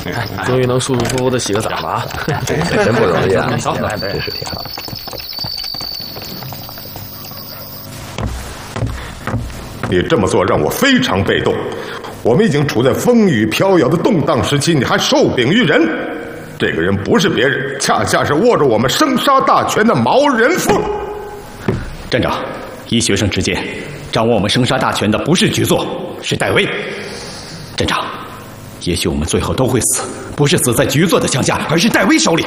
终于能舒舒服服的洗个澡了啊！ 真不容易啊， 好， 真是挺好。 你这么做让我非常被动。我们已经处在风雨飘摇的动荡时期，你还受柄于人。这个人不是别人，恰恰是握着我们生杀大权的毛人凤。 站长，依学生之见，掌握我们生杀大权的不是局座，是戴威。站长，也许我们最后都会死，不是死在局座的枪下，而是戴威手里。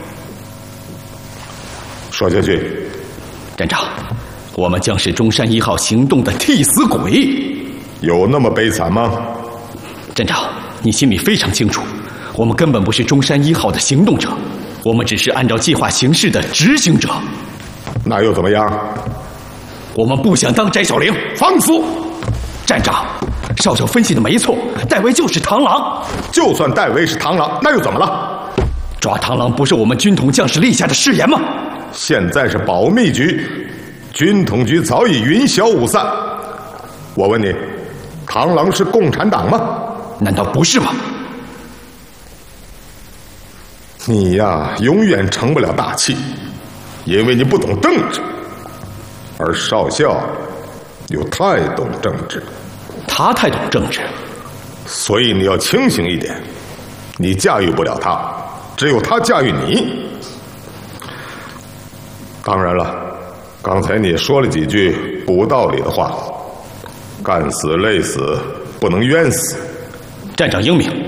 说下去。 站长，我们将是中山1号行动的替死鬼。 有那么悲惨吗？ 站长，你心里非常清楚，我们根本不是中山1号的行动者，我们只是按照计划行事的执行者。 那又怎么样？ 我们不想当翟小玲。 放肆！ 站长，少校分析的没错，戴维就是螳螂。 就算戴维是螳螂，那又怎么了？ 抓螳螂不是我们军统将士立下的誓言吗？ 现在是保密局，军统局早已云消雾散。我问你，螳螂是共产党吗？ 难道不是吗？ 你呀，永远成不了大器，因为你不懂政治，而少校又太懂政治。 他太懂政治， 所以你要清醒一点。你驾驭不了他，只有他驾驭你。当然了，刚才你也说了几句不道理的话，干死累死不能冤死。 站长英明，